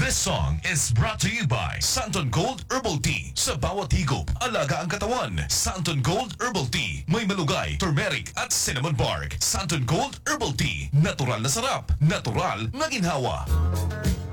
This song is brought to you by Santon Gold Herbal Tea. Sa bawat higop, alaga ang katawan. Santon Gold Herbal Tea. May malugay, turmeric at cinnamon bark. Santon Gold Herbal Tea. Natural na sarap. Natural na ginhawa.